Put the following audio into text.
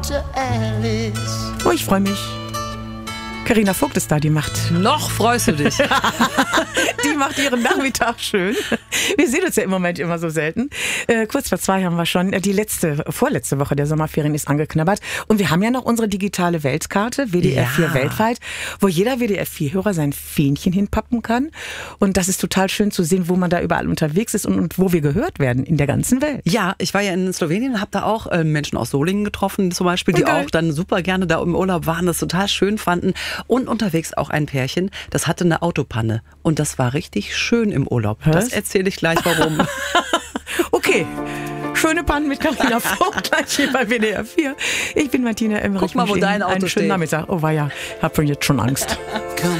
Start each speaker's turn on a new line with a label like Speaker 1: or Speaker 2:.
Speaker 1: to Alice.
Speaker 2: Oh, ich freue mich. Carina Vogt ist da, die macht...
Speaker 3: Noch freust du dich.
Speaker 2: Die macht ihren Nachmittag schön. Wir sehen uns ja im Moment immer so selten. Kurz vor 2 haben wir schon. Die vorletzte Woche der Sommerferien ist angeknabbert. Und wir haben ja noch unsere digitale Weltkarte, WDR 4 weltweit, wo jeder WDR 4-Hörer sein Fähnchen hinpappen kann. Und das ist total schön zu sehen, wo man da überall unterwegs ist und wo wir gehört werden in der ganzen Welt.
Speaker 3: Ja, ich war ja in Slowenien und habe da auch Menschen aus Solingen getroffen zum Beispiel, die auch dann super gerne da im Urlaub waren, das total schön fanden. Und unterwegs auch ein Pärchen, das hatte eine Autopanne. Und das war richtig schön im Urlaub.
Speaker 2: Was?
Speaker 3: Das erzähle ich gleich, warum.
Speaker 2: Okay. Schöne Pannen mit Carina Vogt gleich hier bei WDR 4. Ich bin Martina Emmerich.
Speaker 3: Guck mal, wo dein Auto
Speaker 2: Einen schönen
Speaker 3: steht.
Speaker 2: Nachmittag. Oh weia, hab von jetzt schon Angst.